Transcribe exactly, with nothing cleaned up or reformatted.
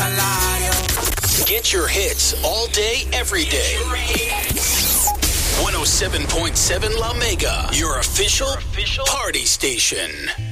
salario. Get your hits all day, every day. one oh seven point seven La Mega, your official party station.